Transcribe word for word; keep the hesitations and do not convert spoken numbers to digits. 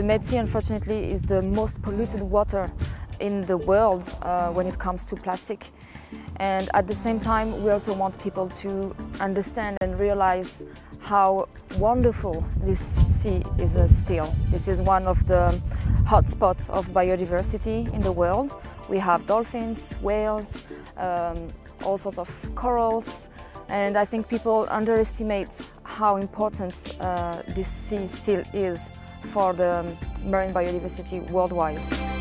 the Med Sea, unfortunately, is the most polluted water in the world uh, when it comes to plastic. And at the same time, we also want people to understand and realize how wonderful this sea is uh, still. This is one of the hotspots of biodiversity in the world. We have dolphins, whales, um, all sorts of corals, and I think people underestimate how important uh, this sea still is for the marine biodiversity worldwide.